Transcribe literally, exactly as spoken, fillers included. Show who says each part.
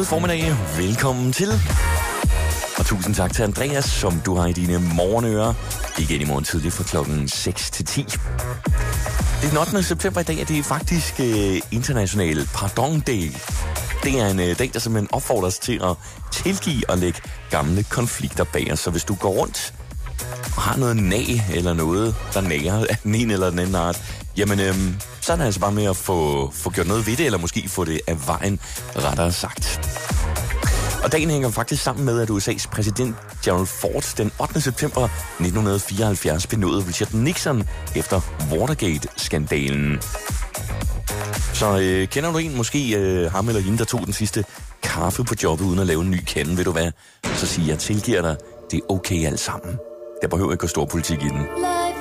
Speaker 1: søde formiddag. Velkommen til. Og tusind tak til Andreas, som du har i dine morgenører. Igen i morgen tidligt fra klokken seks til ti. Det er den ottende september i dag, og det er faktisk øh, international Pardon Day. Det er en øh, dag, der simpelthen opfordrer os til at tilgive og lægge gamle konflikter bag os. Så hvis du går rundt og har noget nag eller noget, der nager af den ene eller den anden art, jamen øhm, så er det altså bare med at få, få gjort noget ved det, eller måske få det af vejen, rettere sagt. Og dagen hænger faktisk sammen med, at U S A's præsident Gerald Ford den ottende september nitten fireoghalvfjerds benådede Richard Nixon efter Watergate-skandalen. Så øh, kender du en, måske øh, ham eller hende, der tog den sidste kaffe på jobbet uden at lave en ny kande, ved du hvad? Så siger jeg, tilgiver dig, det er okay alt sammen. Der behøver ikke at gå stor politik i den.